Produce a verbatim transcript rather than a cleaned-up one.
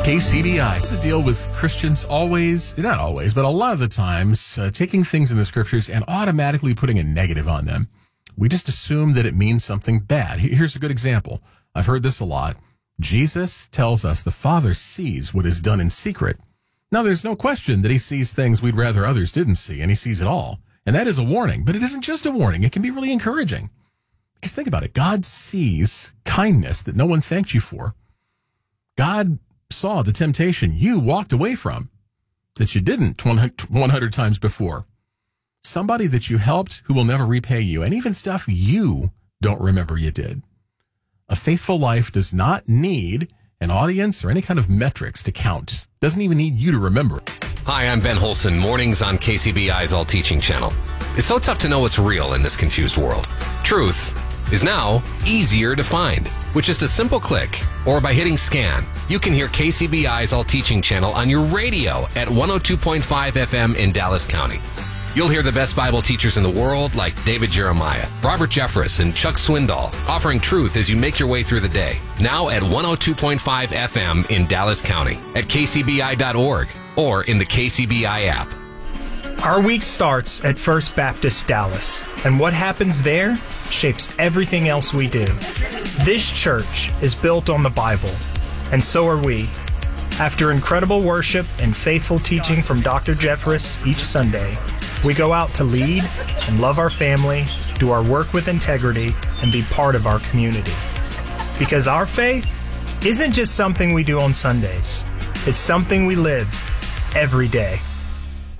K C B I. What's the deal with Christians always, not always, but a lot of the times, uh, taking things in the scriptures and automatically putting a negative on them? We just assume that it means something bad. Here's a good example. I've heard this a lot. Jesus tells us the Father sees what is done in secret. Now, there's no question that he sees things we'd rather others didn't see, and he sees it all. And that is a warning, but it isn't just a warning. It can be really encouraging. Because think about it. God sees kindness that no one thanked you for. God saw the temptation you walked away from that you didn't one hundred times before. Somebody that you helped who will never repay you, and even stuff you don't remember you did. A faithful life does not need an audience or any kind of metrics to count. Doesn't even need you to remember. Hi, I'm Ben Holson, mornings on K C B I's All Teaching channel. It's so tough to know what's real in this confused world. Truth is now easier to find. With just a simple click or by hitting scan, you can hear K C B I's All Teaching channel on your radio at one oh two point five F M in Dallas County. You'll hear the best Bible teachers in the world like David Jeremiah, Robert Jeffress, and Chuck Swindoll offering truth as you make your way through the day. Now at one oh two point five F M in Dallas County, at K C B I dot org, or in the K C B I app. Our week starts at First Baptist Dallas, and what happens there shapes everything else we do. This church is built on the Bible, and so are we. After incredible worship and faithful teaching from Doctor Jeffress each Sunday, we go out to lead and love our family, do our work with integrity, and be part of our community. Because our faith isn't just something we do on Sundays. It's something we live every day.